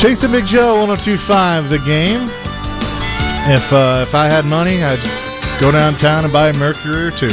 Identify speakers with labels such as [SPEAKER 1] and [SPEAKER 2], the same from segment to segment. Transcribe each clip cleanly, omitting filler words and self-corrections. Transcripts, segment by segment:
[SPEAKER 1] Chase and Big Joe, 102.5 The Game. If I had money, I'd go downtown and buy a Mercury or two.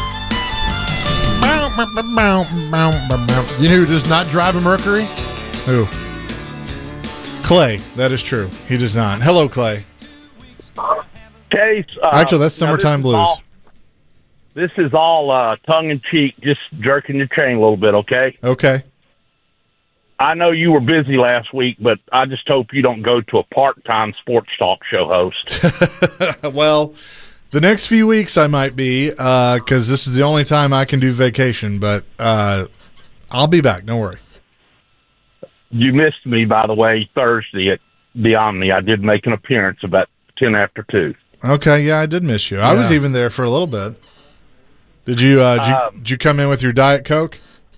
[SPEAKER 2] You know who does not drive a Mercury?
[SPEAKER 1] Who? Clay. That is true. He does not. Hello, Clay.
[SPEAKER 3] Case.
[SPEAKER 1] Actually, that's Summertime Blues.
[SPEAKER 3] This is all tongue-in-cheek, just jerking your chain a little bit, okay?
[SPEAKER 1] Okay.
[SPEAKER 3] I know you were busy last week, but I just hope you don't go to a part-time sports talk show host.
[SPEAKER 1] Well, the next few weeks I might be, because this is the only time I can do vacation, but I'll be back. Don't worry.
[SPEAKER 3] You missed me, by the way, Thursday at the Omni. I did make an appearance about 10 after 2.
[SPEAKER 1] Okay, yeah, I did miss you. I was even there for a little bit. Did you come in with your Diet Coke?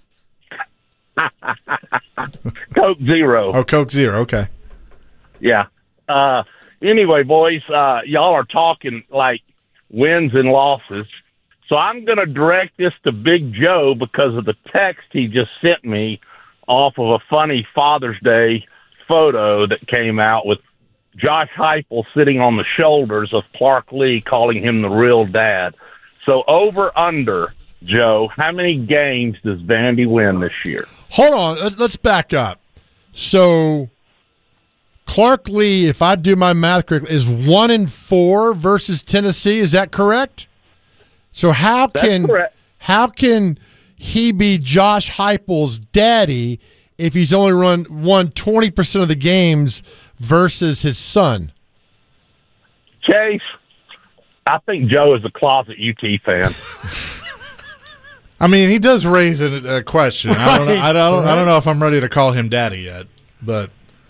[SPEAKER 3] Coke Zero.
[SPEAKER 1] Oh, Coke Zero. Okay.
[SPEAKER 3] Yeah. Anyway, boys, y'all are talking like wins and losses. So I'm going to direct this to Big Joe because of the text he just sent me off of a funny Father's Day photo that came out with Josh Heupel sitting on the shoulders of Clark Lee, calling him the real dad. So over under, Joe, how many games does Vandy win this year?
[SPEAKER 2] Hold on. Let's back up. So Clark Lee, if I do my math correctly, is 1-4 versus Tennessee. Is that correct? So how can he be Josh Heupel's daddy if he's only won 20% of the games versus his son?
[SPEAKER 3] Chase, I think Joe is a closet UT fan.
[SPEAKER 1] I mean, he does raise a question. I don't know if I'm ready to call him daddy yet, but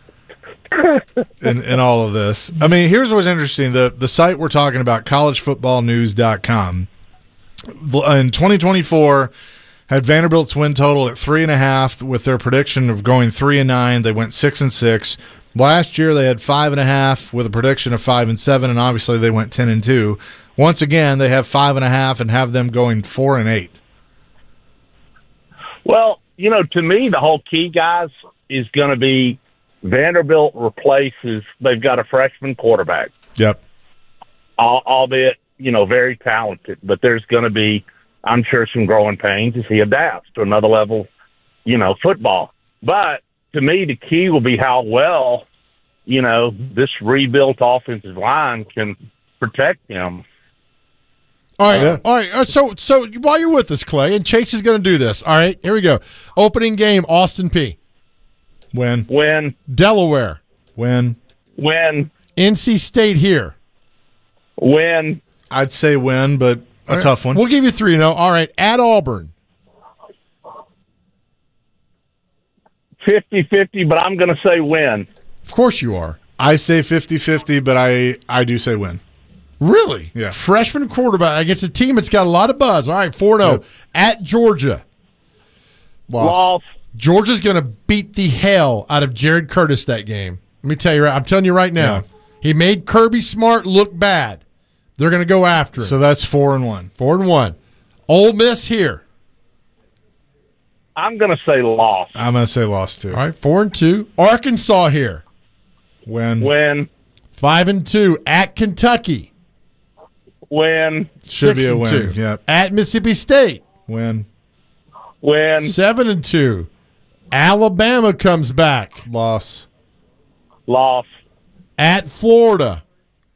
[SPEAKER 1] in all of this, I mean, here's what's interesting: the site we're talking about, collegefootballnews.com, in 2024 had Vanderbilt's win total at 3.5, with their prediction of going 3-9. They went 6-6. Last year they had 5.5 with a prediction of 5-7, and obviously they went 10-2. Once again, they have 5.5 and have them going 4-8.
[SPEAKER 3] Well, you know, to me, the whole key, guys, is going to be Vanderbilt replaces. They've got a freshman quarterback.
[SPEAKER 1] Yep.
[SPEAKER 3] Albeit, you know, very talented, but there's going to be, I'm sure, some growing pains as he adapts to another level, you know, football. But to me, the key will be how well, you know, this rebuilt offensive line can protect him.
[SPEAKER 2] All right, yeah. All right. So while you're with us, Clay, and Chase is going to do this. All right, here we go. Opening game, Austin Peay.
[SPEAKER 1] Win.
[SPEAKER 2] Delaware.
[SPEAKER 1] Win.
[SPEAKER 2] NC State here.
[SPEAKER 3] Win.
[SPEAKER 1] I'd say win, but a tough one.
[SPEAKER 2] We'll give you 3-0. All right, at Auburn.
[SPEAKER 3] 50-50, but I'm going to say win.
[SPEAKER 2] Of course you are.
[SPEAKER 1] I say 50-50, but I do say win.
[SPEAKER 2] Really?
[SPEAKER 1] Yeah.
[SPEAKER 2] Freshman quarterback against a team that's got a lot of buzz. All right, 4-0. Yep. At Georgia.
[SPEAKER 3] Loss.
[SPEAKER 2] Georgia's going to beat the hell out of Jared Curtis that game. Let me tell you, I'm telling you right now. Yeah. He made Kirby Smart look bad. They're going to go after him.
[SPEAKER 1] So that's 4-1.
[SPEAKER 2] 4-1. Ole Miss here.
[SPEAKER 3] I'm going to say loss.
[SPEAKER 1] I'm going to say loss, too.
[SPEAKER 2] All right, 4-2. Arkansas here.
[SPEAKER 1] Win.
[SPEAKER 2] 5-2. At Kentucky.
[SPEAKER 3] Win.
[SPEAKER 1] Should be a win. Yep.
[SPEAKER 2] At Mississippi State.
[SPEAKER 1] Win.
[SPEAKER 2] 7-2. Alabama comes back.
[SPEAKER 1] Loss.
[SPEAKER 2] At Florida.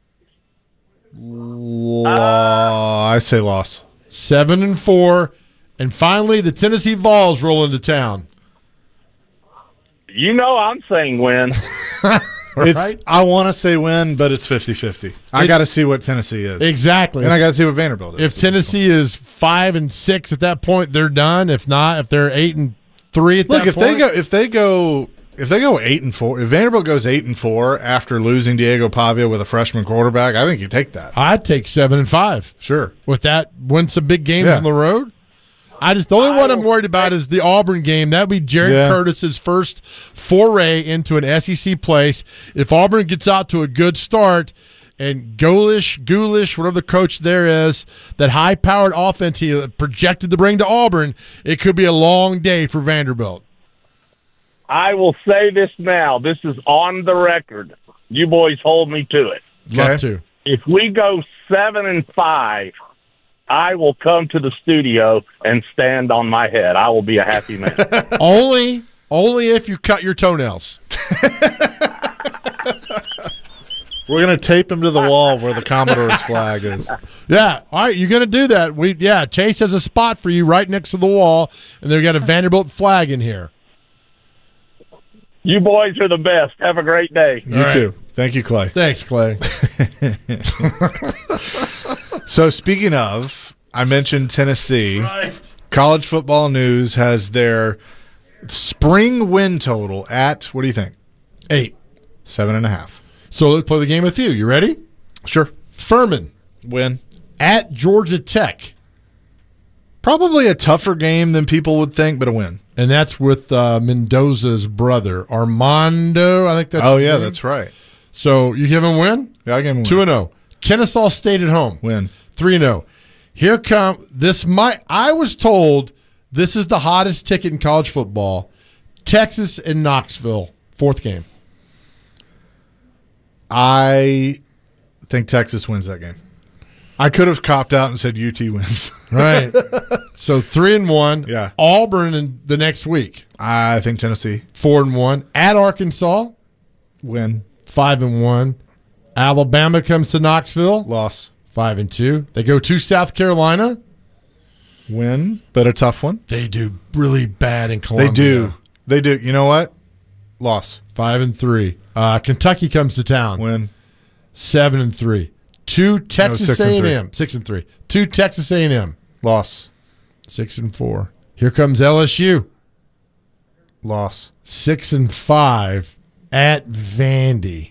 [SPEAKER 1] I say loss.
[SPEAKER 2] 7-4. And finally, the Tennessee Vols roll into town.
[SPEAKER 3] You know I'm saying win.
[SPEAKER 2] Right?
[SPEAKER 1] I want to say win, but it's 50-50. I got to see what Tennessee is.
[SPEAKER 2] Exactly.
[SPEAKER 1] And I got to see what Vanderbilt is.
[SPEAKER 2] If Tennessee is 5-6 at that point, they're done. If not, if they're 8-3 at that point.
[SPEAKER 1] If they go 8-4, if Vanderbilt goes 8-4 after losing Diego Pavia with a freshman quarterback, I think you take that.
[SPEAKER 2] I'd take 7-5.
[SPEAKER 1] Sure.
[SPEAKER 2] With that, win some big games on the road. The only one I'm worried about is the Auburn game. That would be Jared Curtis's first foray into an SEC place. If Auburn gets out to a good start and Ghoulish, whatever the coach there is, that high-powered offense he projected to bring to Auburn, it could be a long day for Vanderbilt.
[SPEAKER 3] I will say this now. This is on the record. You boys hold me to it.
[SPEAKER 2] Love to.
[SPEAKER 3] If we go 7-5, I will come to the studio and stand on my head. I will be a happy man.
[SPEAKER 2] Only if you cut your toenails.
[SPEAKER 1] We're going to tape him to the wall where the Commodore's flag is.
[SPEAKER 2] Yeah. All right, you're going to do that. Chase has a spot for you right next to the wall, and they've got a Vanderbilt flag in here.
[SPEAKER 3] You boys are the best. Have a great day.
[SPEAKER 1] You too. Thank you, Clay.
[SPEAKER 2] Thanks, Clay.
[SPEAKER 1] So speaking of, I mentioned Tennessee.
[SPEAKER 2] Right.
[SPEAKER 1] College Football News has their spring win total at, what do you think?
[SPEAKER 2] 8.
[SPEAKER 1] 7.5.
[SPEAKER 2] So let's play the game with you. You ready?
[SPEAKER 1] Sure.
[SPEAKER 2] Furman
[SPEAKER 1] Win.
[SPEAKER 2] at Georgia Tech.
[SPEAKER 1] Probably a tougher game than people would think, but a win.
[SPEAKER 2] And that's with Mendoza's brother, Armando. I think that's his name.
[SPEAKER 1] That's right.
[SPEAKER 2] So you give him a win?
[SPEAKER 1] Yeah, I gave him a
[SPEAKER 2] 2-0. Kennesaw State at home.
[SPEAKER 1] win.
[SPEAKER 2] 3-0. Here come this. I was told this is the hottest ticket in college football. Texas and Knoxville, 4th game.
[SPEAKER 1] I think Texas wins that game. I could have copped out and said UT wins.
[SPEAKER 2] Right. So 3-1.
[SPEAKER 1] Yeah.
[SPEAKER 2] Auburn in the next week.
[SPEAKER 1] I think Tennessee
[SPEAKER 2] 4-1. At Arkansas,
[SPEAKER 1] win.
[SPEAKER 2] 5-1. Alabama comes to Knoxville,
[SPEAKER 1] Loss.
[SPEAKER 2] 5-2. They go to South Carolina.
[SPEAKER 1] Win, but a tough one.
[SPEAKER 2] They do really bad in Columbia.
[SPEAKER 1] They do. You know what? Loss.
[SPEAKER 2] 5-3. Kentucky comes to town.
[SPEAKER 1] Win.
[SPEAKER 2] 7-3. To Texas
[SPEAKER 1] 6-3.
[SPEAKER 2] A&M. 6-3. To Texas A&M.
[SPEAKER 1] Loss.
[SPEAKER 2] 6-4. Here comes LSU.
[SPEAKER 1] Loss.
[SPEAKER 2] 6-5 at Vandy.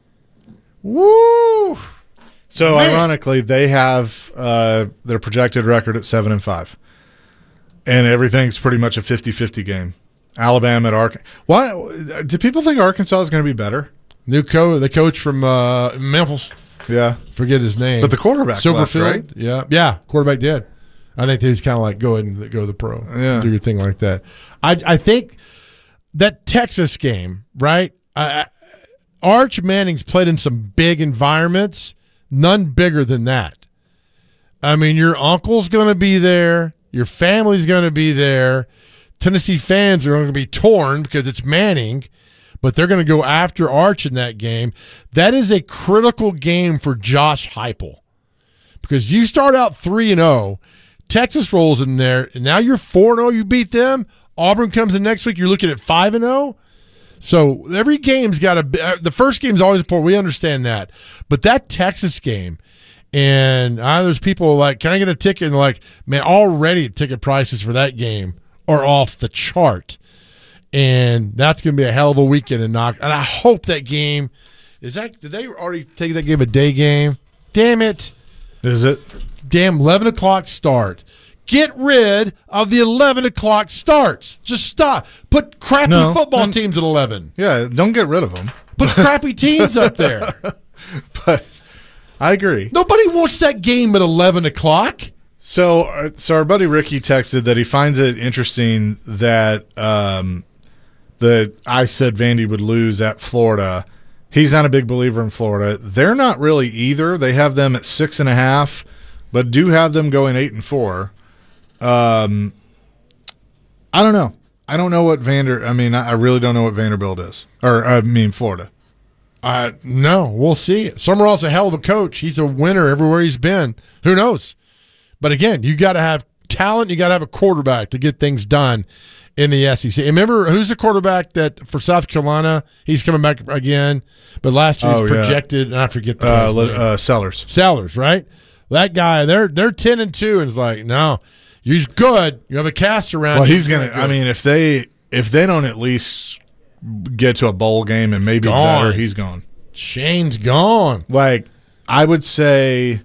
[SPEAKER 2] Woo!
[SPEAKER 1] So
[SPEAKER 2] Man.
[SPEAKER 1] ironically, they have their projected record at 7-5, and everything's pretty much a 50-50 game. Alabama at Arkansas. Why do people think Arkansas is going to be better?
[SPEAKER 2] The coach from Memphis.
[SPEAKER 1] Yeah,
[SPEAKER 2] Forget his name.
[SPEAKER 1] but the quarterback left,
[SPEAKER 2] Silverfield.
[SPEAKER 1] right?
[SPEAKER 2] Yeah. Quarterback did. I think he's kind of like go ahead and go to the pro.
[SPEAKER 1] Yeah.
[SPEAKER 2] Do your thing like that. I think that Texas game, right? Arch Manning's played in some big environments. None bigger than that. I mean, your uncle's going to be there. Your family's going to be there. Tennessee fans are going to be torn because it's Manning, but they're going to go after Arch in that game. That is a critical game for Josh Heupel because you start out 3-0, Texas rolls in there, and now you're 4-0. You beat them. Auburn comes in next week. You're looking at 5-0. So every game's got the first game's always important. We understand that. But that Texas game, and there's people like, can I get a ticket? And they're like, man, already ticket prices for that game are off the chart. And that's going to be a hell of a weekend in Knox. And I hope that game did they already take that game a day game? Damn it.
[SPEAKER 1] Is it?
[SPEAKER 2] Damn 11 o'clock start. Get rid of the 11 o'clock starts. Just stop. Put crappy football teams at 11.
[SPEAKER 1] Yeah, don't get rid of them.
[SPEAKER 2] Put crappy teams up there.
[SPEAKER 1] But I agree.
[SPEAKER 2] Nobody wants that game at 11 o'clock.
[SPEAKER 1] So our buddy Ricky texted that he finds it interesting that that I said Vandy would lose at Florida. He's not a big believer in Florida. They're not really either. They have them at 6.5, but do have them going 8-4. I don't know. I don't know what I really don't know what Vanderbilt is. Florida.
[SPEAKER 2] No, we'll see. Summerall's a hell of a coach. He's a winner everywhere he's been. Who knows? But again, you got to have talent. You got to have a quarterback to get things done in the SEC. And remember, who's the quarterback that for South Carolina? He's coming back again. But last year he's projected, and I forget the guy's name.
[SPEAKER 1] Sellers,
[SPEAKER 2] right? That guy, they're 10-2, and it's like, no, he's good. You have a cast around.
[SPEAKER 1] Well, he's gonna. I mean, if they don't at least get to a bowl game and maybe better, he's gone.
[SPEAKER 2] Shane's gone.
[SPEAKER 1] Like, I would say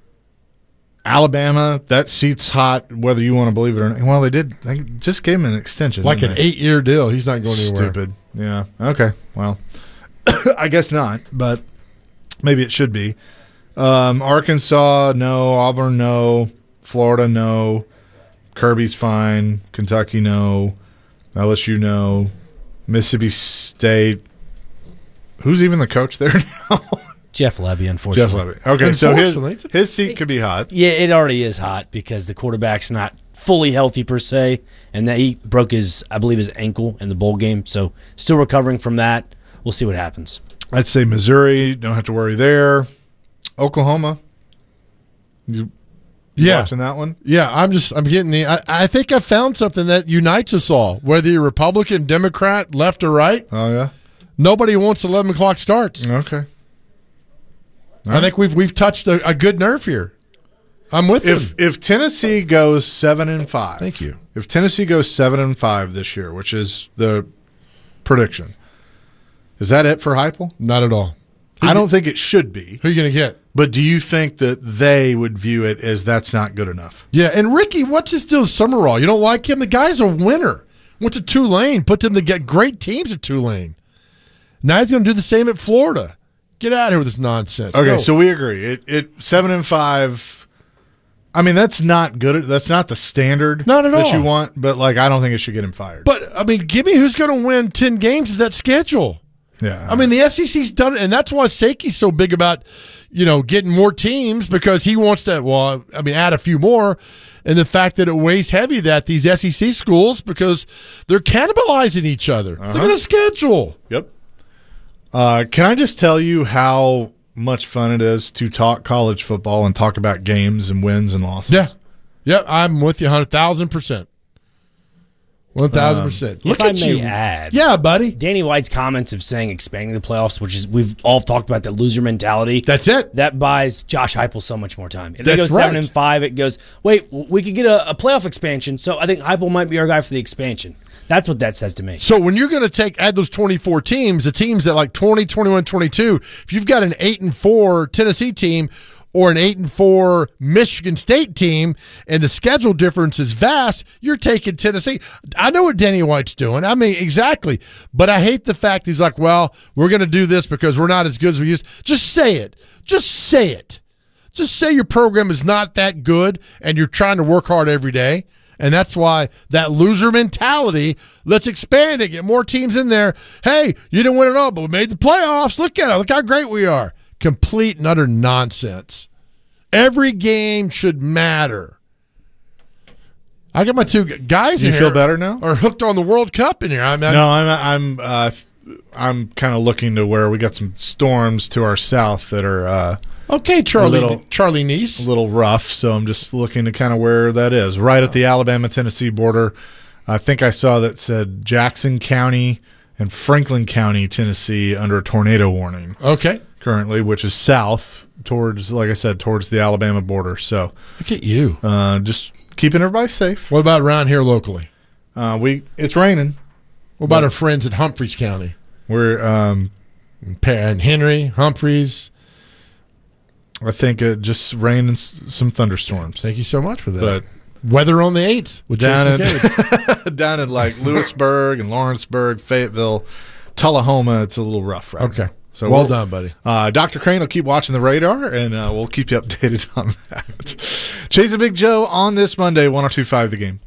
[SPEAKER 1] Alabama, that seat's hot, whether you want to believe it or not. Well, they just gave him an extension.
[SPEAKER 2] Like an 8-year deal. He's not going anywhere.
[SPEAKER 1] Stupid. Yeah. Okay. Well, I guess not, but maybe it should be. Arkansas, no. Auburn, no. Florida, no. Kirby's fine. Kentucky, no. LSU, no. Mississippi State. Who's even the coach there now?
[SPEAKER 4] Jeff Lebby, unfortunately.
[SPEAKER 1] Jeff Lebby. Okay, so
[SPEAKER 2] Unfortunately.
[SPEAKER 1] his seat could be hot.
[SPEAKER 4] Yeah, it already is hot because the quarterback's not fully healthy per se, and that he broke his ankle in the bowl game, so still recovering from that. We'll see what happens.
[SPEAKER 1] I'd say Missouri, don't have to worry there. Oklahoma. You watching that one?
[SPEAKER 2] Yeah, I'm getting I think I found something that unites us all, whether you're Republican, Democrat, left or right.
[SPEAKER 1] Oh, yeah?
[SPEAKER 2] Nobody wants 11 o'clock starts.
[SPEAKER 1] Okay.
[SPEAKER 2] I think we've touched a good nerve here. I'm with you.
[SPEAKER 1] If Tennessee goes 7-5.
[SPEAKER 2] Thank you.
[SPEAKER 1] If Tennessee goes 7-5 this year, which is the prediction, is that it for Heupel?
[SPEAKER 2] Not at all.
[SPEAKER 1] I don't think it should be.
[SPEAKER 2] Who are you going to get?
[SPEAKER 1] But do you think that they would view it as that's not good enough?
[SPEAKER 2] Yeah, and Ricky, what's his deal with Summerall? You don't like him? The guy's a winner. Went to Tulane, put them to get great teams at Tulane. Now he's going to do the same at Florida. Get out of here with this nonsense.
[SPEAKER 1] Okay,
[SPEAKER 2] Go.
[SPEAKER 1] so we agree. It 7-5. I mean, that's not good. That's not the standard
[SPEAKER 2] Not at
[SPEAKER 1] that
[SPEAKER 2] all.
[SPEAKER 1] you want. But I don't think it should get him fired.
[SPEAKER 2] But I mean, give me who's going to win 10 games of that schedule.
[SPEAKER 1] yeah,
[SPEAKER 2] I mean, the SEC's done it, and that's why Sakie's so big about, getting more teams because he wants to, add a few more. And the fact that it weighs heavy that these SEC schools, because they're cannibalizing each other. Look at the schedule.
[SPEAKER 1] Yep. Can I just tell you how much fun it is to talk college football and talk about games and wins and losses?
[SPEAKER 2] Yeah. Yep, I'm with you 1,000%. 1,000%. Look
[SPEAKER 4] if I
[SPEAKER 2] at
[SPEAKER 4] may
[SPEAKER 2] you.
[SPEAKER 4] add,
[SPEAKER 2] Yeah, buddy.
[SPEAKER 4] Danny White's comments of saying expanding the playoffs, which is we've all talked about that loser mentality.
[SPEAKER 2] That's it.
[SPEAKER 4] That buys Josh Heupel so much more time. If they go
[SPEAKER 2] That's right.
[SPEAKER 4] 7-5, it goes, wait, we could get a playoff expansion, so I think Heupel might be our guy for the expansion. That's what that says to me.
[SPEAKER 2] So when you're going to add those 24 teams, the teams that like 20, 21, 22, if you've got an 8-4 Tennessee team or an 8-4 Michigan State team and the schedule difference is vast, you're taking Tennessee. I know what Danny White's doing. I mean, exactly. But I hate the fact he's like, well, we're going to do this because we're not as good as we used. Just say it. Just say it. Just say your program is not that good and you're trying to work hard every day. And that's why that loser mentality, let's expand it, get more teams in there. Hey, you didn't win it all, but we made the playoffs. Look at it. Look how great we are. Complete and utter nonsense. Every game should matter. I got my two guys
[SPEAKER 1] Do
[SPEAKER 2] in
[SPEAKER 1] you
[SPEAKER 2] here
[SPEAKER 1] feel better now?
[SPEAKER 2] are hooked on the World Cup in here.
[SPEAKER 1] I'm kind of looking to where we got some storms to our south that are
[SPEAKER 2] okay, Charlie
[SPEAKER 1] a
[SPEAKER 2] Neese.
[SPEAKER 1] little rough, so I'm just looking to kind of where that is. Right at the Alabama-Tennessee border. I think I saw that said Jackson County and Franklin County, Tennessee, under a tornado warning
[SPEAKER 2] Okay.
[SPEAKER 1] currently, which is south towards, like I said, towards the Alabama border. So
[SPEAKER 2] Look at you.
[SPEAKER 1] just keeping everybody safe.
[SPEAKER 2] What about around here locally?
[SPEAKER 1] It's raining.
[SPEAKER 2] What about our friends at Humphreys County?
[SPEAKER 1] We're
[SPEAKER 2] And Henry, Humphreys.
[SPEAKER 1] I think it just rained and some thunderstorms.
[SPEAKER 2] Thank you so much for that.
[SPEAKER 1] But
[SPEAKER 2] Weather on the 8th with
[SPEAKER 1] down
[SPEAKER 2] Jason McCabe.
[SPEAKER 1] in down in like Lewisburg and Lawrenceburg, Fayetteville, Tullahoma, it's a little rough right
[SPEAKER 2] Okay.
[SPEAKER 1] now. So
[SPEAKER 2] well done, buddy.
[SPEAKER 1] Dr. Crane will keep watching the radar, and we'll keep you updated on that. Chasing Big Joe on this Monday, 102.5 The Game.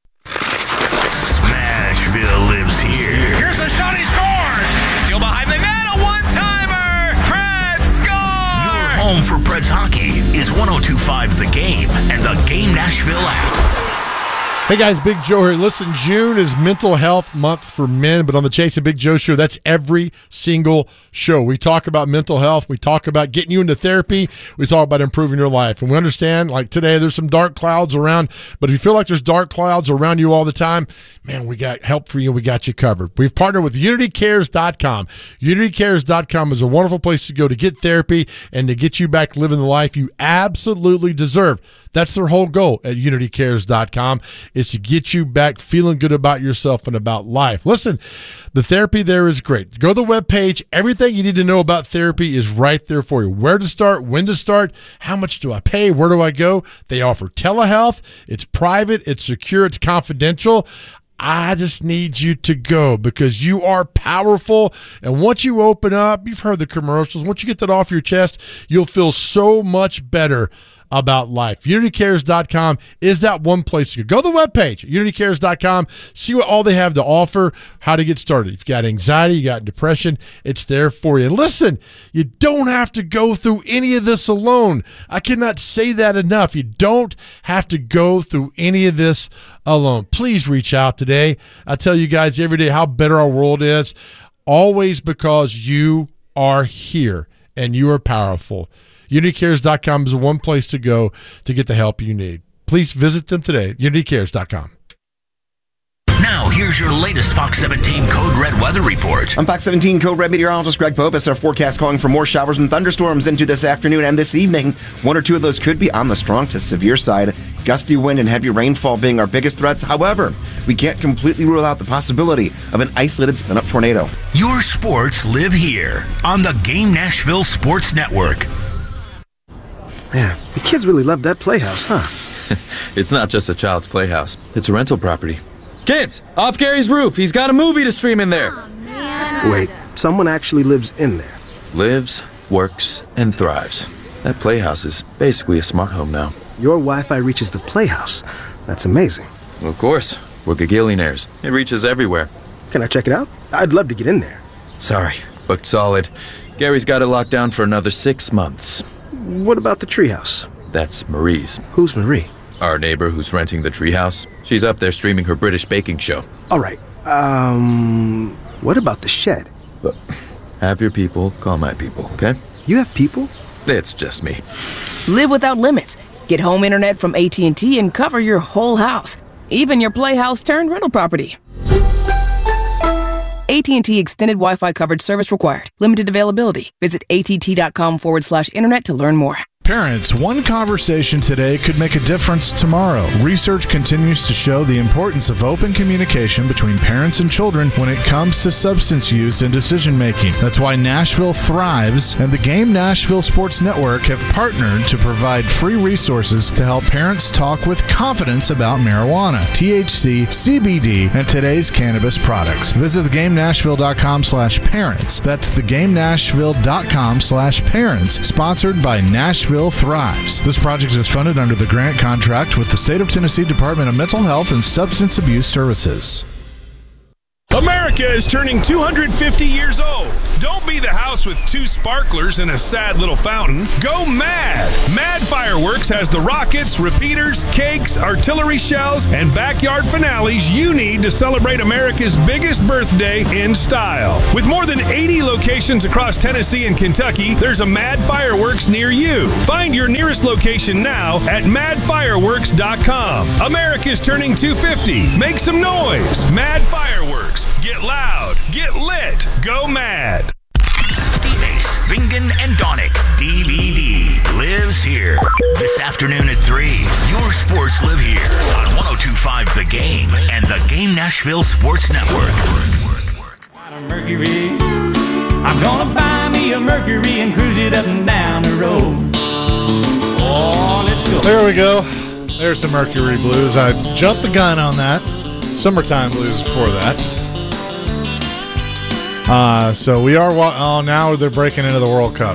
[SPEAKER 5] Smashville lives here.
[SPEAKER 6] Here's a shot, he scores! Still behind the net, a one-timer! Preds score!
[SPEAKER 5] Your home for Preds hockey is 102.5 The Game and the Game Nashville app.
[SPEAKER 2] Hey guys, Big Joe here. Listen, June is Mental Health Month for men, but on the Chasing Big Joe show, that's every single show. We talk about mental health. We talk about getting you into therapy. We talk about improving your life. And we understand, like today, there's some dark clouds around, but if you feel like there's dark clouds around you all the time, man, we got help for you. We got you covered. We've partnered with UnityCares.com. UnityCares.com is a wonderful place to go to get therapy and to get you back living the life you absolutely deserve. That's their whole goal at UnityCares.com, is to get you back feeling good about yourself and about life. Listen, the therapy there is great. Go to the webpage. Everything you need to know about therapy is right there for you. Where to start, when to start, how much do I pay, where do I go? They offer telehealth. It's private, it's secure, it's confidential. I just need you to go because you are powerful. And once you open up, you've heard the commercials. Once you get that off your chest, you'll feel so much better about life. UnityCares.com is that one place to go. Go to the webpage, UnityCares.com, see what all they have to offer, how to get started. If you've got anxiety, you got depression, it's there for you. Listen, you don't have to go through any of this alone. I cannot say that enough. You don't have to go through any of this alone. Please reach out today. I tell you guys every day how better our world is, always because you are here and you are powerful. UnityCares.com is the one place to go to get the help you need. Please visit them today, UnityCares.com.
[SPEAKER 5] Now, here's your latest Fox 17 Code Red weather report.
[SPEAKER 7] I'm Fox 17 Code Red meteorologist Greg Popus. Our forecast calling for more showers and thunderstorms into this afternoon and this evening. One or two of those could be on the strong to severe side. Gusty wind and heavy rainfall being our biggest threats. However, we can't completely rule out the possibility of an isolated spin-up tornado.
[SPEAKER 5] Your sports live here on the Game Nashville Sports Network.
[SPEAKER 8] Man, the kids really love that playhouse, huh?
[SPEAKER 9] It's not just a child's playhouse. It's a rental property.
[SPEAKER 10] Kids, off Gary's roof. He's got a movie to stream in there.
[SPEAKER 8] Wait, someone actually lives in there?
[SPEAKER 9] Lives, works, and thrives. That playhouse is basically a smart home now.
[SPEAKER 8] Your Wi-Fi reaches the playhouse. That's amazing.
[SPEAKER 9] Well, of course. We're gagillionaires. It reaches everywhere.
[SPEAKER 8] Can I check it out? I'd love to get in there.
[SPEAKER 9] Sorry, booked solid. Gary's got it locked down for another 6 months.
[SPEAKER 8] What about the treehouse?
[SPEAKER 9] That's Marie's.
[SPEAKER 8] Who's Marie?
[SPEAKER 9] Our neighbor who's renting the treehouse. She's up there streaming her British baking show.
[SPEAKER 8] All right. What about the shed?
[SPEAKER 9] But have your people call my people, okay?
[SPEAKER 8] You have people?
[SPEAKER 9] It's just me.
[SPEAKER 11] Live without limits. Get home internet from AT&T and cover your whole house, even your playhouse turned rental property. AT&T Extended Wi-Fi coverage service required. Limited availability. Visit att.com/internet to learn more.
[SPEAKER 1] Parents, one conversation today could make a difference tomorrow. Research continues to show the importance of open communication between parents and children when it comes to substance use and decision making. That's why Nashville Thrives and the Game Nashville Sports Network have partnered to provide free resources to help parents talk with confidence about marijuana, THC, CBD, and today's cannabis products. Visit thegamenashville.com/parents. That's thegamenashville.com/parents. Sponsored by Nashville Thrives. This project is funded under the grant contract with the State of Tennessee Department of Mental Health and Substance Abuse Services.
[SPEAKER 12] America is turning 250 years old. Don't be the house with two sparklers and a sad little fountain. Go mad! Mad Fireworks has the rockets, repeaters, cakes, artillery shells, and backyard finales you need to celebrate America's biggest birthday in style. With more than 80 locations across Tennessee and Kentucky, there's a Mad Fireworks near you. Find your nearest location now at madfireworks.com. America's turning 250. Make some noise. Mad Fireworks. Get loud. Get lit. Go mad.
[SPEAKER 5] D-Base, Bingen, and Donick. DVD lives here. This afternoon at 3, your sports live here on 102.5 The Game and the Game Nashville Sports Network.
[SPEAKER 13] Mercury. I'm gonna buy me a Mercury and cruise it up and down the road. Oh, let's go.
[SPEAKER 1] There we go. There's some Mercury Blues. I jumped the gun on that. Summertime Blues before that. So we are. Now they're breaking into the World Cup.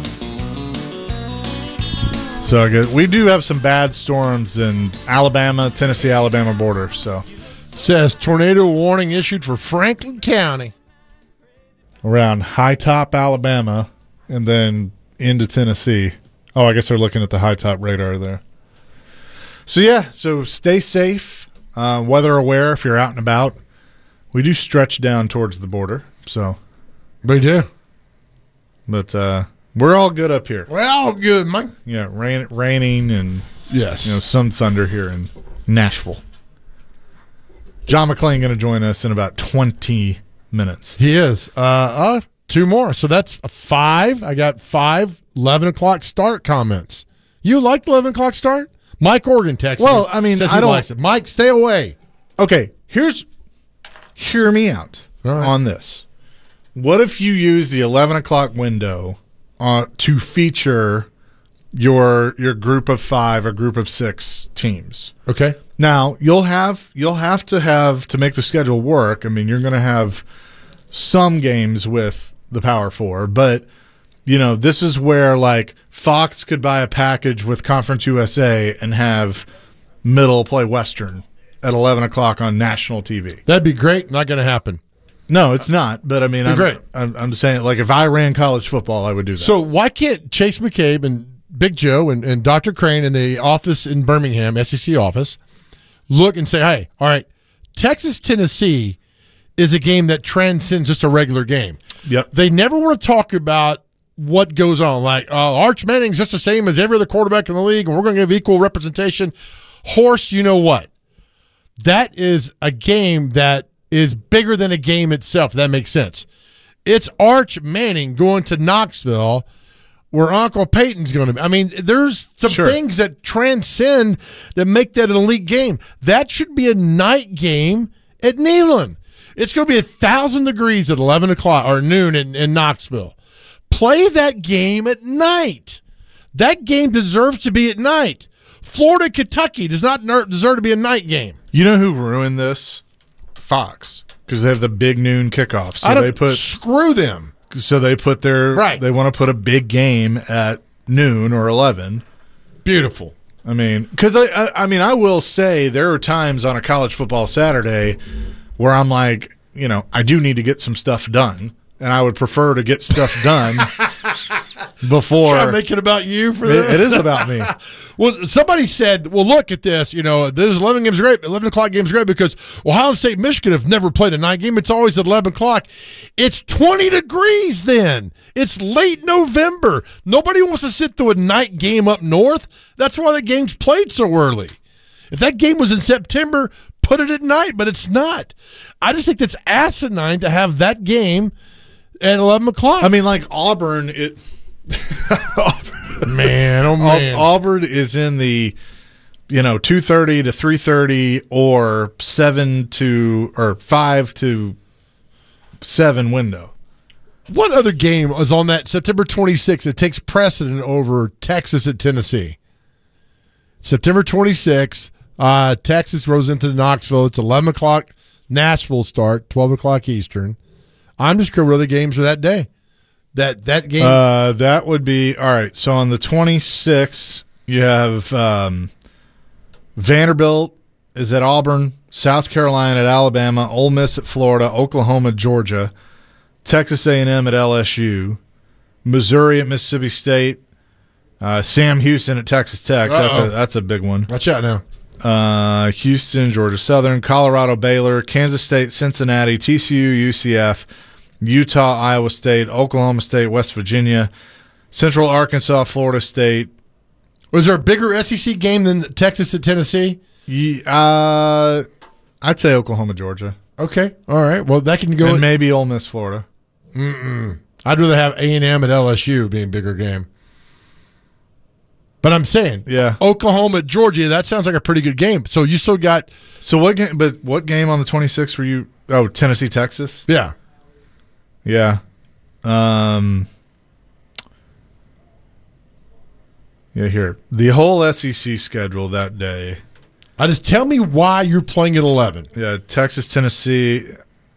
[SPEAKER 1] So I guess we do have some bad storms in Alabama, Tennessee-Alabama border. So
[SPEAKER 2] it says tornado warning issued for Franklin County
[SPEAKER 1] around High Top, Alabama, and then into Tennessee. Oh, I guess they're looking at the High Top radar there. So yeah, so stay safe, weather aware if you're out and about. We do stretch down towards the border, so.
[SPEAKER 2] We do.
[SPEAKER 1] But we're all good up here.
[SPEAKER 2] We're all good, man.
[SPEAKER 1] Yeah, raining and
[SPEAKER 2] yes,
[SPEAKER 1] some thunder here in Nashville. John McClain going to join us in about 20 minutes.
[SPEAKER 2] He is. Two more. So that's 5. I got 5 11 o'clock start comments. You like the 11 o'clock start? Mike Organ texted me.
[SPEAKER 1] Well, I mean, I don't
[SPEAKER 2] like it. Mike, stay away.
[SPEAKER 1] Okay, hear me out on this. What if you use the 11 o'clock window to feature your group of 5 or group of 6 teams?
[SPEAKER 2] Okay.
[SPEAKER 1] Now you'll have to make the schedule work. I mean, you're going to have some games with the Power 4, but this is where like Fox could buy a package with Conference USA and have Middle play Western at 11 o'clock on national TV.
[SPEAKER 2] That'd be great. Not going to happen.
[SPEAKER 1] No, it's not. But I mean,
[SPEAKER 2] Great.
[SPEAKER 1] I'm saying, like, if I ran college football, I would do that.
[SPEAKER 2] So why can't Chase McCabe and Big Joe and Dr. Crane in the office in Birmingham, SEC office, look and say, hey, all right, Texas-Tennessee is a game that transcends just a regular game.
[SPEAKER 1] Yep.
[SPEAKER 2] They never want to talk about what goes on. Like, Arch Manning's just the same as every other quarterback in the league, and we're going to give equal representation. Horse, you know what? That is a game that is bigger than a game itself, if that makes sense. It's Arch Manning going to Knoxville where Uncle Peyton's going to be. I mean, there's some things that transcend that make that an elite game. That should be a night game at Neyland. It's going to be 1,000 degrees at 11 o'clock or noon in Knoxville. Play that game at night. That game deserves to be at night. Florida, Kentucky does not deserve to be a night game.
[SPEAKER 1] You know who ruined this? Fox, because they have the big noon kickoff. So
[SPEAKER 2] screw them.
[SPEAKER 1] So they put they want to put a big game at noon or 11.
[SPEAKER 2] Beautiful.
[SPEAKER 1] I mean, because I will say there are times on a college football Saturday where I'm like, I do need to get some stuff done, and I would prefer to get stuff done before.
[SPEAKER 2] Try to make it about you for this.
[SPEAKER 1] It is about me.
[SPEAKER 2] Well, somebody said, well, look at this. This 11 games great. 11 o'clock game's great because Ohio State, Michigan have never played a night game. It's always at 11 o'clock. It's 20 degrees then. It's late November. Nobody wants to sit through a night game up north. That's why the game's played so early. If that game was in September, put it at night, but it's not. I just think that's asinine to have that game at 11 o'clock.
[SPEAKER 1] I mean, like Auburn,
[SPEAKER 2] man.
[SPEAKER 1] Auburn is in the 2:30 to 3:30 or 5 to 7 window.
[SPEAKER 2] What other game is on that September 26th that takes precedent over Texas at Tennessee? September 26th, Texas rolls into Knoxville. It's 11 o'clock Nashville start, 12 o'clock Eastern. I'm just going to roll the games for that day. That game.
[SPEAKER 1] That would be all right. So on the 26th, you have Vanderbilt is at Auburn, South Carolina at Alabama, Ole Miss at Florida, Oklahoma, Georgia, Texas A&M at LSU, Missouri at Mississippi State, Sam Houston at Texas Tech. That's a big one.
[SPEAKER 2] Watch out now.
[SPEAKER 1] Houston, Georgia Southern, Colorado, Baylor, Kansas State, Cincinnati, TCU, UCF, Utah, Iowa State, Oklahoma State, West Virginia, Central Arkansas, Florida State.
[SPEAKER 2] Was there a bigger SEC game than Texas at Tennessee?
[SPEAKER 1] I'd say Oklahoma, Georgia.
[SPEAKER 2] Okay, all right. Well, that can go.
[SPEAKER 1] And maybe Ole Miss, Florida.
[SPEAKER 2] I'd rather have A&M at LSU being a bigger game. But I'm saying, Oklahoma, Georgia, that sounds like a pretty good game. So you still got.
[SPEAKER 1] So what game? But what game on the 26th were you? Oh, Tennessee, Texas.
[SPEAKER 2] Yeah.
[SPEAKER 1] Yeah. Here. The whole SEC schedule that day.
[SPEAKER 2] Just tell me why you're playing at 11.
[SPEAKER 1] Yeah, Texas, Tennessee.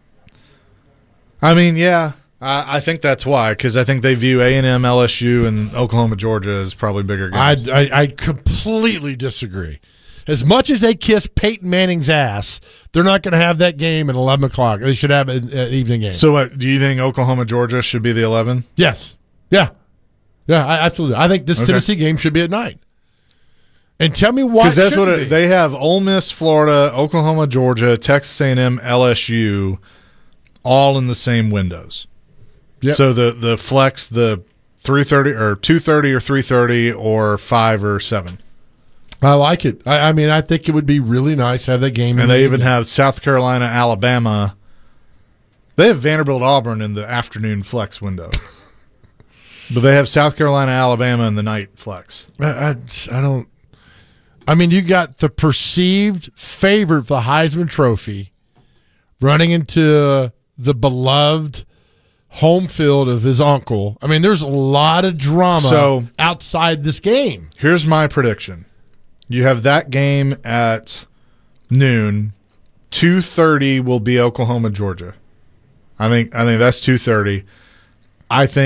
[SPEAKER 1] I mean, yeah, I think that's why, because I think they view A&M, LSU, and Oklahoma, Georgia as probably bigger games.
[SPEAKER 2] I completely disagree. As much as they kiss Peyton Manning's ass, they're not going to have that game at 11 o'clock. They should have an evening game.
[SPEAKER 1] So do you think Oklahoma, Georgia should be the 11?
[SPEAKER 2] Yes. Yeah. Yeah, absolutely. I think this Tennessee game should be at night. And tell me why.
[SPEAKER 1] Because that's what they have: Ole Miss, Florida, Oklahoma, Georgia, Texas A&M, LSU, all in the same windows. Yep. So the flex, the 3:30 or 2:30 or 3:30 or 5 or 7.
[SPEAKER 2] I like it. I mean, I think it would be really nice to have that game.
[SPEAKER 1] And they even have South Carolina, Alabama. They have Vanderbilt, Auburn in the afternoon flex window. But they have South Carolina, Alabama in the night flex.
[SPEAKER 2] I don't. I mean, you got the perceived favorite for the Heisman Trophy running into the beloved home field of his uncle. I mean, there's a lot of drama outside this game.
[SPEAKER 1] Here's my prediction. You have that game at noon. 2:30 will be Oklahoma, Georgia. I think that's 2:30. I think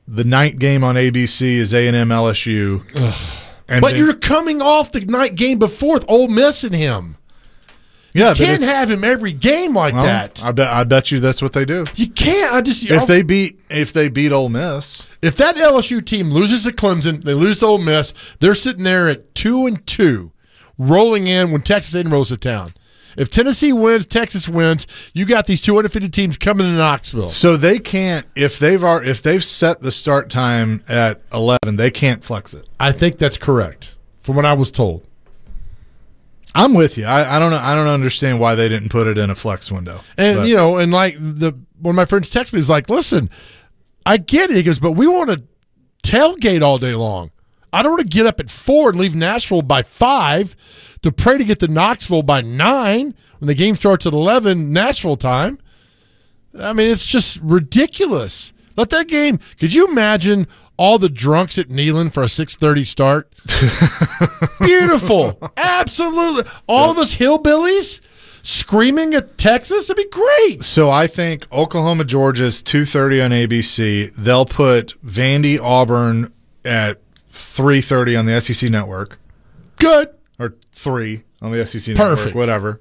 [SPEAKER 1] the night game on ABC is A&M LSU.
[SPEAKER 2] But then, you're coming off the night game before with Ole Miss and him.
[SPEAKER 1] Yeah,
[SPEAKER 2] you can't have him every game like that.
[SPEAKER 1] I bet you that's what they do.
[SPEAKER 2] You can't.
[SPEAKER 1] If they beat Ole Miss,
[SPEAKER 2] if that LSU team loses to Clemson, they lose to Ole Miss, they're sitting there at 2-2, rolling in when Texas A&M rolls to town. If Tennessee wins, Texas wins, you got these 2 undefeated teams coming to Knoxville.
[SPEAKER 1] So they can't if they've set the start time at 11, they can't flex it.
[SPEAKER 2] I think that's correct, from what I was told.
[SPEAKER 1] I'm with you. I don't know. I don't understand why they didn't put it in a flex window.
[SPEAKER 2] And and like one of my friends texted me, he's like, "Listen, I get it." He goes, "But we want to tailgate all day long. I don't want to get up at 4 and leave Nashville by 5 to pray to get to Knoxville by 9 when the game starts at 11 Nashville time." I mean, it's just ridiculous. Let that game. Could you imagine all the drunks at Neyland for a 6:30 start? Beautiful. Absolutely. All of us hillbillies screaming at Texas. It'd be great.
[SPEAKER 1] So I think Oklahoma, Georgia's 2:30 on ABC. They'll put Vandy, Auburn at 3:30 on the SEC network.
[SPEAKER 2] Good.
[SPEAKER 1] Or 3 on the SEC network.
[SPEAKER 2] Perfect.
[SPEAKER 1] Whatever.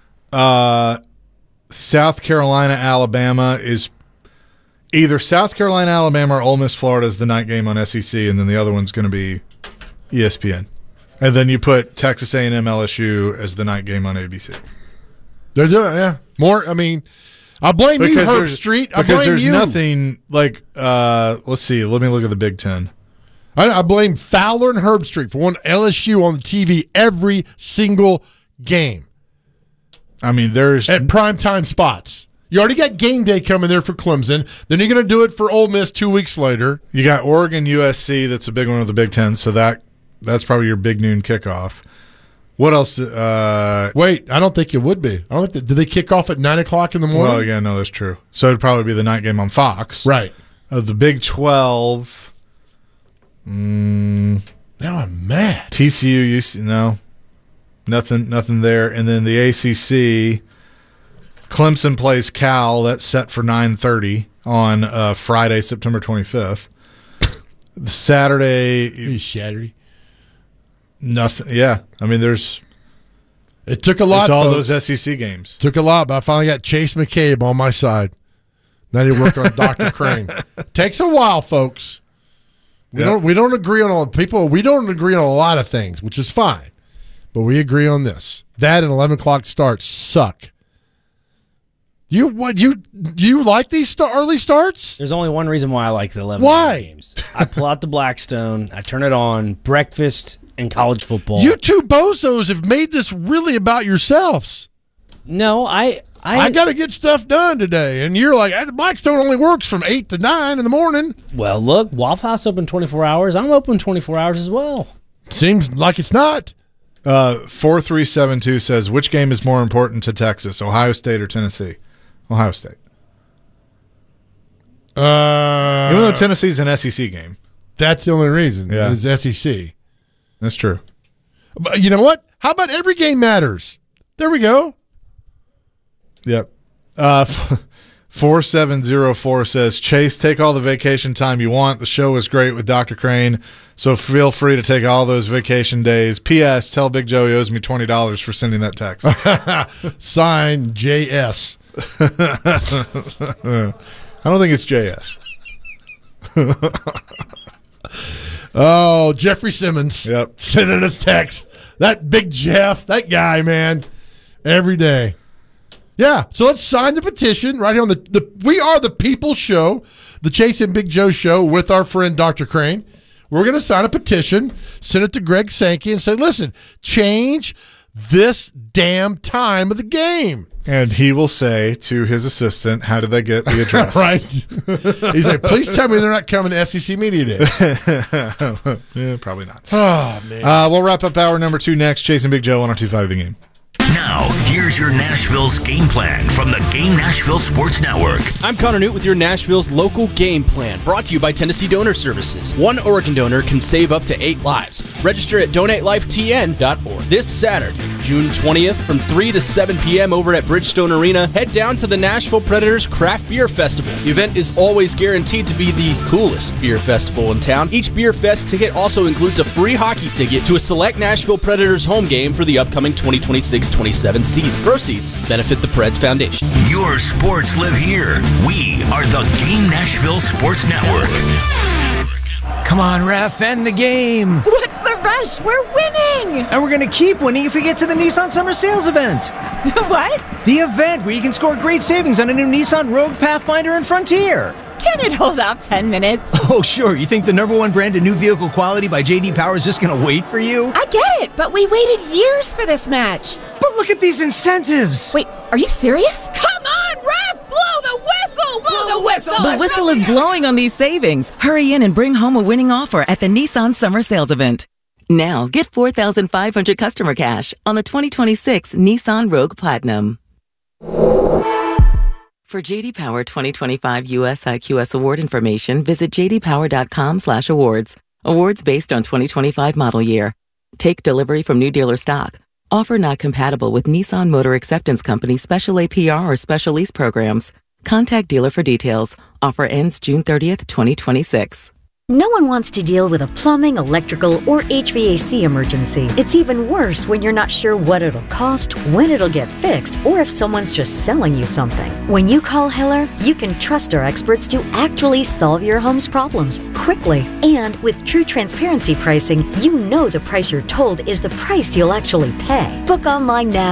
[SPEAKER 1] South Carolina, Alabama is either South Carolina, Alabama, or Ole Miss, Florida is the night game on SEC, and then the other one's going to be ESPN. And then you put Texas A&M, LSU as the night game on ABC.
[SPEAKER 2] They're doing, yeah. More, I mean, I blame you, Herb Street. I blame
[SPEAKER 1] there's
[SPEAKER 2] you.
[SPEAKER 1] Nothing like, let's see, let me look at the Big Ten.
[SPEAKER 2] I blame Fowler and Herb Street for wanting LSU on the TV every single game.
[SPEAKER 1] I mean, there's
[SPEAKER 2] at primetime spots. You already got game day coming there for Clemson. Then you're going to do it for Ole Miss 2 weeks later.
[SPEAKER 1] You got Oregon, USC. That's a big one of the Big Ten. So that's probably your big noon kickoff. What else?
[SPEAKER 2] Wait, I don't think it would be. I don't think do they kick off at 9 o'clock in the morning?
[SPEAKER 1] Well, yeah, no, that's true. So it'd probably be the night game on Fox,
[SPEAKER 2] right?
[SPEAKER 1] The Big 12.
[SPEAKER 2] Now I'm mad.
[SPEAKER 1] TCU, UC, no, nothing there. And then the ACC, Clemson plays Cal. That's set for 9:30 on Friday, September 25th. Saturday, nothing. Yeah, I mean,
[SPEAKER 2] it took a lot.
[SPEAKER 1] It's all
[SPEAKER 2] folks.
[SPEAKER 1] those SEC games.
[SPEAKER 2] Took a lot, but I finally got Chase McCabe on my side. Now you work on Dr. Crane. Takes a while, folks. We don't agree on all people. We don't agree on a lot of things, which is fine, but we agree on this. That and 11 o'clock starts suck. You like these early starts?
[SPEAKER 4] There's only one reason why I like the 11 games. I pull out the Blackstone, I turn it on, breakfast and college football.
[SPEAKER 2] You two bozos have made this really about yourselves.
[SPEAKER 4] No, I
[SPEAKER 2] got to get stuff done today, and you're like, the Blackstone only works from 8 to 9 in the morning.
[SPEAKER 4] Well, look, Waffle House open 24 hours. I'm open 24 hours as well.
[SPEAKER 2] Seems like it's not.
[SPEAKER 1] 4372 says, which game is more important to Texas, Ohio State or Tennessee? Ohio State. Even though Tennessee's an SEC game.
[SPEAKER 2] That's the only reason.
[SPEAKER 1] Yeah.
[SPEAKER 2] It's SEC.
[SPEAKER 1] That's true.
[SPEAKER 2] But you know what? How about every game matters? There we go.
[SPEAKER 1] Yep. 4704 says, Chase, take all the vacation time you want. The show was great with Dr. Crane, so feel free to take all those vacation days. P.S. Tell Big Joe he owes me $20 for sending that text.
[SPEAKER 2] Signed, JS.
[SPEAKER 1] I don't think it's JS.
[SPEAKER 2] Oh, Jeffrey Simmons.
[SPEAKER 1] Yep.
[SPEAKER 2] Sending us text. That big Jeff, that guy, man. Every day. Yeah, so let's sign the petition right here on the We Are the People show, the Chase and Big Joe show with our friend Dr. Crane. We're going to sign a petition, send it to Greg Sankey and say, listen, change this damn time of the game.
[SPEAKER 1] And he will say to his assistant, how did they get the address?
[SPEAKER 2] Right. He's like, please tell me they're not coming to SEC Media Day.
[SPEAKER 1] Yeah, probably not.
[SPEAKER 2] Oh, man.
[SPEAKER 1] We'll wrap up hour number 2 next. Chase and Big Joe, 102.5 The Game.
[SPEAKER 5] Now, here's your Nashville's game plan from the Game Nashville Sports Network.
[SPEAKER 14] I'm Connor Newt with your Nashville's local game plan, brought to you by Tennessee Donor Services. One Oregon donor can save up to 8 lives. Register at donatelifetn.org. This Saturday, June 20th, from 3 to 7 p.m. over at Bridgestone Arena, head down to the Nashville Predators Craft Beer Festival. The event is always guaranteed to be the coolest beer festival in town. Each Beer Fest ticket also includes a free hockey ticket to a select Nashville Predators home game for the upcoming 2026-27 season. Proceeds benefit the Preds Foundation.
[SPEAKER 5] Your sports live here. We are the Game Nashville Sports Network.
[SPEAKER 15] Come on, ref, end the game.
[SPEAKER 16] What's the rush? We're winning.
[SPEAKER 15] And we're going to keep winning if we get to the Nissan Summer Sales event.
[SPEAKER 16] What?
[SPEAKER 15] The event where you can score great savings on a new Nissan Rogue, Pathfinder, and Frontier.
[SPEAKER 16] Can it hold off 10 minutes?
[SPEAKER 15] Oh, sure. You think the #1 brand of new vehicle quality by J.D. Power is just going to wait for you?
[SPEAKER 16] I get it, but we waited years for this match.
[SPEAKER 15] But look at these incentives.
[SPEAKER 16] Wait, are you serious? Come on, ref! Blow the whistle! Blow the whistle!
[SPEAKER 17] The whistle is blowing on these savings. Hurry in and bring home a winning offer at the Nissan Summer Sales Event. Now, get $4,500 customer cash on the 2026 Nissan Rogue Platinum. For J.D. Power 2025 U.S. IQS award information, visit jdpower.com/awards. Awards based on 2025 model year. Take delivery from new dealer stock. Offer not compatible with Nissan Motor Acceptance Company special APR or special lease programs. Contact dealer for details. Offer ends June 30th, 2026.
[SPEAKER 18] No one wants to deal with a plumbing, electrical, or HVAC emergency. It's even worse when you're not sure what it'll cost, when it'll get fixed, or if someone's just selling you something. When you call Hiller, you can trust our experts to actually solve your home's problems quickly. And with true transparency pricing, you know the price you're told is the price you'll actually pay. Book online now